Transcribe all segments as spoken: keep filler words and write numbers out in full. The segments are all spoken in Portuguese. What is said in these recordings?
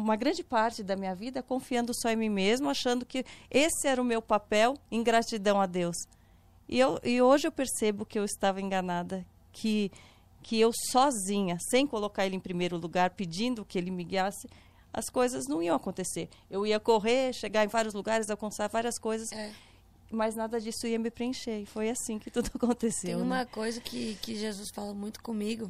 uma grande parte da minha vida confiando só em mim mesmo, achando que esse era o meu papel em gratidão a Deus. E, eu, e hoje eu percebo que eu estava enganada, que, que eu sozinha, sem colocar Ele em primeiro lugar, pedindo que Ele me guiasse, as coisas não iam acontecer. Eu ia correr, chegar em vários lugares, alcançar várias coisas, é. mas nada disso ia me preencher. E foi assim que tudo aconteceu. Tem uma né? coisa que, que Jesus fala muito comigo,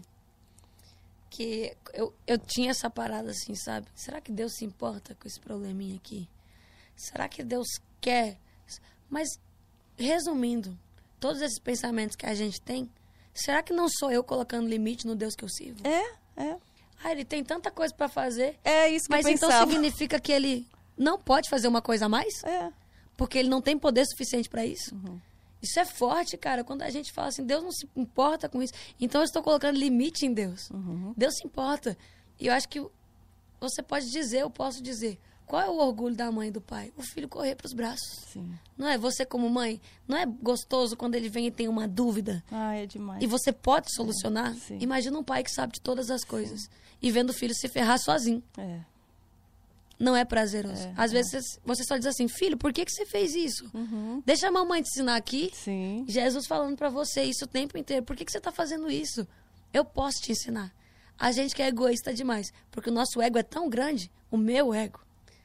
que eu, eu tinha essa parada assim, sabe? Será que Deus se importa com esse probleminha aqui? Será que Deus quer? Mas, resumindo, todos esses pensamentos que a gente tem, será que não sou eu colocando limite no Deus que eu sirvo? É, é. Ah, ele tem tanta coisa pra fazer. É isso que mas eu então pensava. significa que ele não pode fazer uma coisa a mais? É. Porque ele não tem poder suficiente pra isso? Uhum. Isso é forte, cara, quando a gente fala assim, Deus não se importa com isso. Então eu estou colocando limite em Deus. Uhum. Deus se importa. E eu acho que você pode dizer, eu posso dizer, qual é o orgulho da mãe e do pai? O filho correr para os braços. Sim. Não é? Você como mãe, não é gostoso quando ele vem e tem uma dúvida? Ah, é demais. E você pode solucionar? É. Imagina um pai que sabe de todas as coisas. Sim. E vendo o filho se ferrar sozinho. É. Não é prazeroso. É, Às é. vezes você só diz assim, filho, por que, que você fez isso? Uhum. Deixa a mamãe te ensinar aqui. Sim. Jesus falando pra você isso o tempo inteiro. Por que, que você tá fazendo isso? Eu posso te ensinar. A gente que é egoísta demais. Porque o nosso ego é tão grande, o meu ego.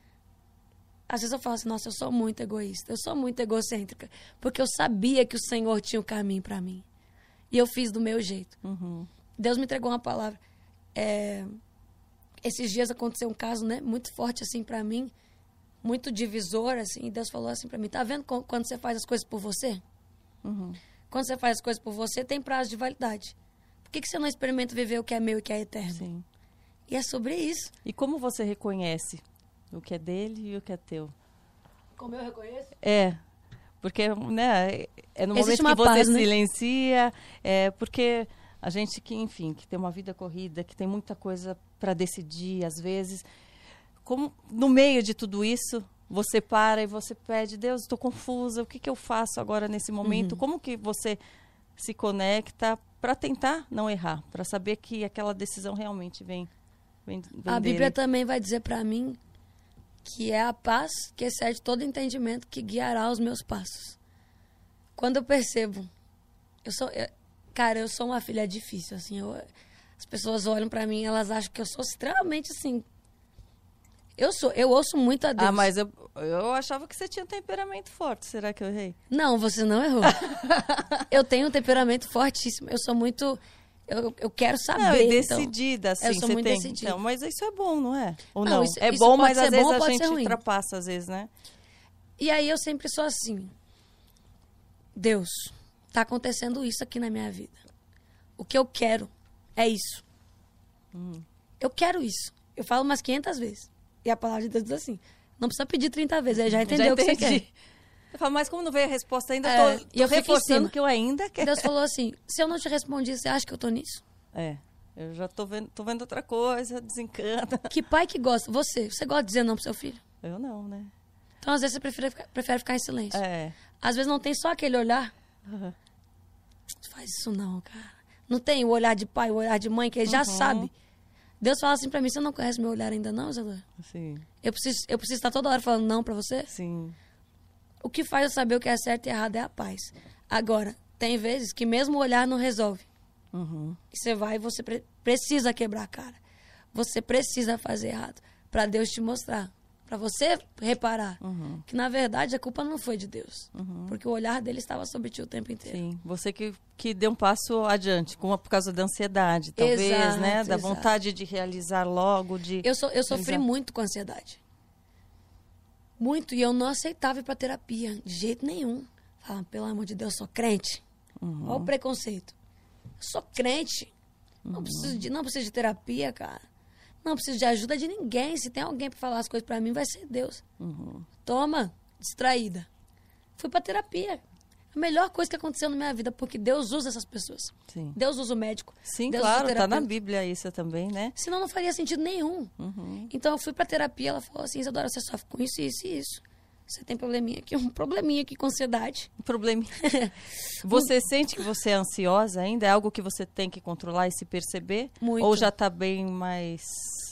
Às vezes eu falo assim, nossa, eu sou muito egoísta. Eu sou muito egocêntrica. Porque eu sabia que o Senhor tinha o caminho pra mim. E eu fiz do meu jeito. Uhum. Deus me entregou uma palavra. É... Esses dias aconteceu um caso, né, muito forte assim pra mim, muito divisor, assim, e Deus falou assim pra mim, tá vendo quando você faz as coisas por você? Uhum. Quando você faz as coisas por você, tem prazo de validade. Por que, que você não experimenta viver o que é meu e que é eterno? Sim. E é sobre isso. E como você reconhece o que é dele e o que é teu? Como eu reconheço? É, porque, né, é no Existe momento que uma você paz, né? silencia, é porque a gente que, enfim, que tem uma vida corrida, que tem muita coisa para decidir, às vezes, como no meio de tudo isso, você para e você pede, Deus, estou confusa, o que, que eu faço agora nesse momento? Uhum. Como que você se conecta para tentar não errar, para saber que aquela decisão realmente vem, vem, vem A Bíblia dele? também vai dizer pra mim que é a paz que excede todo entendimento que guiará os meus passos. Quando eu percebo, eu sou... Eu, cara, eu sou uma filha difícil, assim, eu, as pessoas olham pra mim, elas acham que eu sou extremamente, assim, eu sou, eu ouço muito a Deus. Ah, mas eu, eu achava que você tinha um temperamento forte, será que eu errei? Não, você não errou. Eu tenho um temperamento fortíssimo, eu sou muito, eu, eu quero saber. Não, e então, decidida, assim, eu sou você muito tem. decidida. Então, mas isso é bom, não é? Ou não? Não, isso- é isso bom, pode mas ser às vezes bom, a pode ser gente ruim. ultrapassa, às vezes, né? E aí eu sempre sou assim, Deus, tá acontecendo isso aqui na minha vida. O que eu quero é isso. Hum. Eu quero isso. Eu falo umas quinhentas vezes. E a palavra de Deus diz assim, não precisa pedir trinta vezes, ele já entendeu Já o que você entendi. quer. Eu falo, mas como não veio a resposta ainda, É, tô, tô e eu fico em reforçando cima. que eu ainda quero. Deus falou assim, se eu não te respondi, você acha que eu tô nisso? É, eu já tô vendo, tô vendo outra coisa, desencana. Que pai que gosta? Você. Você gosta de dizer não pro seu filho? Eu não, né? Então, às vezes, você prefere, ficar- prefere ficar em silêncio. É. Às vezes, não tem só aquele olhar. Uhum. Faz isso não, cara. Não tem o olhar de pai, o olhar de mãe, que ele já Uhum. sabe. Deus fala assim pra mim, você não conhece meu olhar ainda não, Isadora? Sim, Eu preciso, eu preciso estar toda hora falando não pra você? sim. O que faz eu saber o que é certo e errado é a paz. Agora, tem vezes que mesmo o olhar não resolve. Uhum. E você vai e você pre- precisa quebrar a cara. Você precisa fazer errado. Pra Deus te mostrar. Pra você reparar. Uhum. Que, na verdade, a culpa não foi de Deus. Uhum. Porque o olhar dele estava sobre ti o tempo inteiro. Sim, você que, que deu um passo adiante, com, por causa da ansiedade, talvez, Exato, né? Da exato. vontade de realizar logo, de... Eu, so, eu sofri realizar. muito com ansiedade. Muito. E eu não aceitava ir pra terapia. De jeito nenhum. Falava, pelo amor de Deus, eu sou crente. Uhum. Olha o preconceito. Eu sou crente. Não, Uhum. preciso de, não preciso de terapia, cara. Não preciso de ajuda de ninguém. Se tem alguém pra falar as coisas pra mim, vai ser Deus. Uhum. Toma, distraída. Fui pra terapia. A melhor coisa que aconteceu na minha vida, porque Deus usa essas pessoas. Sim. Deus usa o médico. Sim, Deus usa o claro, tá na terapeuta. Bíblia isso também, né? Senão não faria sentido nenhum. Uhum. Então eu fui pra terapia, ela falou assim, Isadora, você sofre com isso, isso e isso. Você tem probleminha aqui, um probleminha aqui com ansiedade. Um probleminha. Você sente que você é ansiosa ainda? É algo que você tem que controlar e se perceber? Muito. Ou já tá bem mais...